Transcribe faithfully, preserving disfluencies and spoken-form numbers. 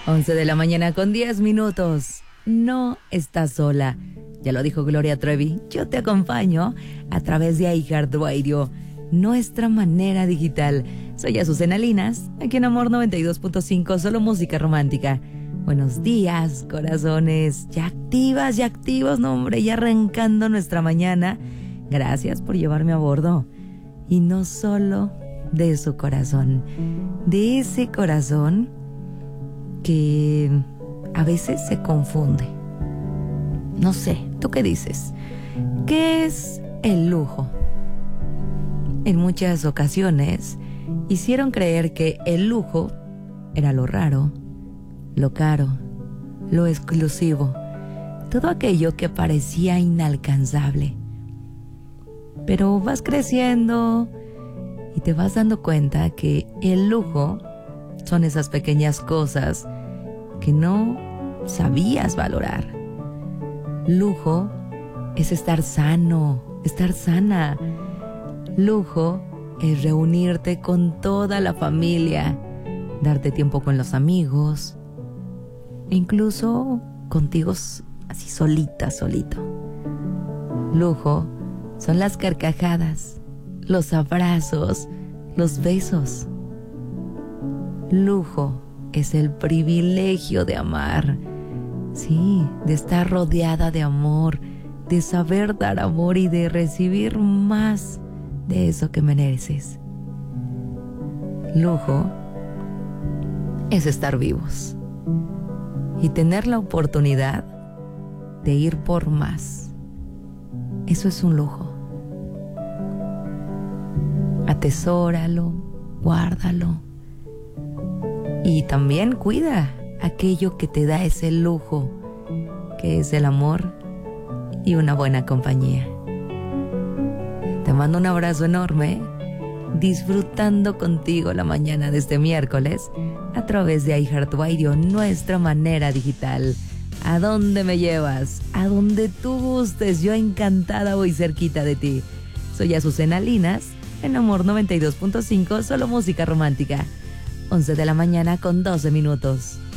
once de la mañana con diez minutos. No estás sola. Ya lo dijo Gloria Trevi. Yo te acompaño a través de iHeartRadio, nuestra manera digital. Soy Azucena Linas, aquí en Amor noventa y dos punto cinco, solo música romántica. Buenos días, corazones. Ya activas, ya activos, no hombre, ya arrancando nuestra mañana. Gracias por llevarme a bordo. Y no solo de su corazón, de ese corazón que a veces se confunde. No sé, ¿tú qué dices? ¿Qué es el lujo? En muchas ocasiones hicieron creer que el lujo era lo raro, lo caro, lo exclusivo, todo aquello que parecía inalcanzable. Pero vas creciendo y te vas dando cuenta que el lujo son esas pequeñas cosas que no sabías valorar. Lujo es estar sano, estar sana. Lujo es reunirte con toda la familia, darte tiempo con los amigos, e incluso contigo así solita, solito. Lujo son las carcajadas, los abrazos, los besos. Lujo es el privilegio de amar, sí, de estar rodeada de amor, de saber dar amor y de recibir más de eso que mereces. Lujo es estar vivos y tener la oportunidad de ir por más. Eso es un lujo. Atesóralo, guárdalo. Y también cuida aquello que te da ese lujo, que es el amor y una buena compañía. Te mando un abrazo enorme, disfrutando contigo la mañana de este miércoles a través de iHeartRadio, nuestra manera digital. ¿A dónde me llevas? A donde tú gustes, yo encantada voy cerquita de ti. Soy Azucena Linas, en Amor noventa y dos punto cinco, solo música romántica. once de la mañana con doce minutos.